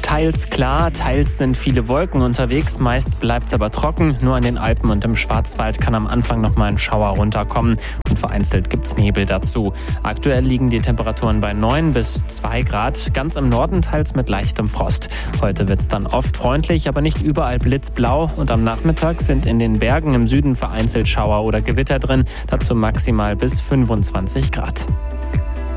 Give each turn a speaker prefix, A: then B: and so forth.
A: Teils klar, teils sind viele Wolken unterwegs, meist bleibt es aber trocken. Nur an den Alpen und im Schwarzwald kann am Anfang noch mal ein Schauer runterkommen und vereinzelt gibt es Nebel dazu. Aktuell liegen die Temperaturen bei 9 bis 2 Grad, ganz im Norden teils mit leichtem Frost. Heute wird es dann oft freundlich, aber nicht überall blitzblau und am Nachmittag sind in den Bergen im Süden vereinzelt Schauer oder Gewitter drin, dazu maximal bis 25 Grad.